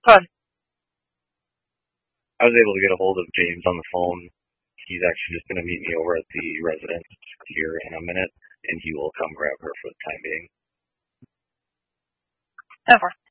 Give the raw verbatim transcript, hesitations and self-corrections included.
Good. I was able to get a hold of James on the phone. He's actually just going to meet me over at the residence here in a minute, and he will come grab her for the time being. Over.